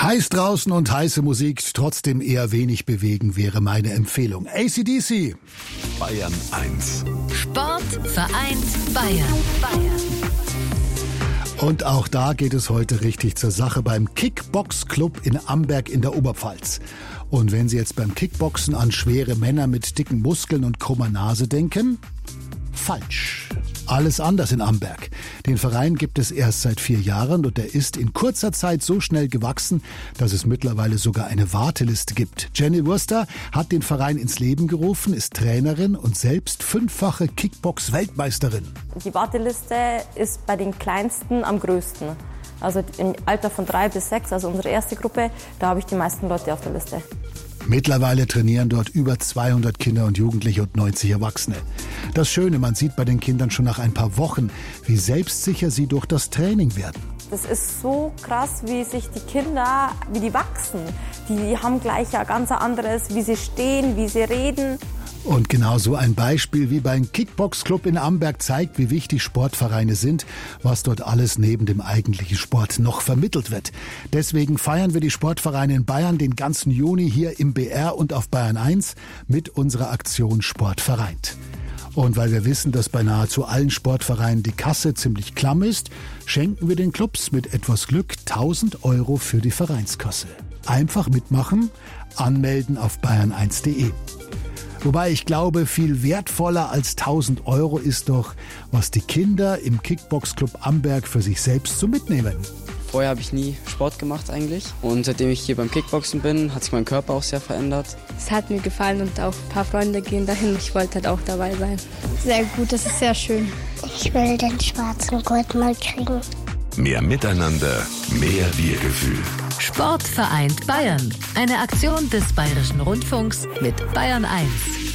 Heiß draußen und heiße Musik, trotzdem eher wenig bewegen, wäre meine Empfehlung. AC/DC. Bayern 1. Sport vereint Bayern. Und auch da geht es heute richtig zur Sache beim Kickbox-Club in Amberg in der Oberpfalz. Und wenn Sie jetzt beim Kickboxen an schwere Männer mit dicken Muskeln und krummer Nase denken, falsch. Alles anders in Amberg. Den Verein gibt es erst seit 4 Jahren und er ist in kurzer Zeit so schnell gewachsen, dass es mittlerweile sogar eine Warteliste gibt. Jenny Wurster hat den Verein ins Leben gerufen, ist Trainerin und selbst 5-fache Kickbox-Weltmeisterin. Die Warteliste ist bei den Kleinsten am größten. Also im Alter von 3 bis 6, also unsere erste Gruppe, da habe ich die meisten Leute auf der Liste. Mittlerweile trainieren dort über 200 Kinder und Jugendliche und 90 Erwachsene. Das Schöne, man sieht bei den Kindern schon nach ein paar Wochen, wie selbstsicher sie durch das Training werden. Das ist so krass, wie sich die Kinder, wie die wachsen. Die haben gleich ja ganz anderes, wie sie stehen, wie sie reden. Und genau so ein Beispiel wie beim Kickbox-Club in Amberg zeigt, wie wichtig Sportvereine sind, was dort alles neben dem eigentlichen Sport noch vermittelt wird. Deswegen feiern wir die Sportvereine in Bayern den ganzen Juni hier im BR und auf Bayern 1 mit unserer Aktion Sport vereint. Und weil wir wissen, dass bei nahezu allen Sportvereinen die Kasse ziemlich klamm ist, schenken wir den Clubs mit etwas Glück 1.000 € für die Vereinskasse. Einfach mitmachen, anmelden auf bayern1.de. Wobei ich glaube, viel wertvoller als 1.000 € ist doch, was die Kinder im Kickbox-Club Amberg für sich selbst so mitnehmen. Vorher habe ich nie Sport gemacht eigentlich und seitdem ich hier beim Kickboxen bin, hat sich mein Körper auch sehr verändert. Es hat mir gefallen und auch ein paar Freunde gehen dahin. Ich wollte halt auch dabei sein. Sehr gut, das ist sehr schön. Ich will den schwarzen Gurt mal kriegen. Mehr Miteinander, mehr Wir-Gefühl. Sport vereint Bayern. Eine Aktion des Bayerischen Rundfunks mit Bayern 1.